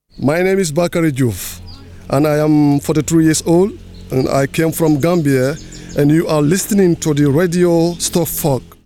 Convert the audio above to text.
My name is Bakari Diouf, and I am 43 years old, and I came from Gambia, and you are listening to the radio Stuff Folk.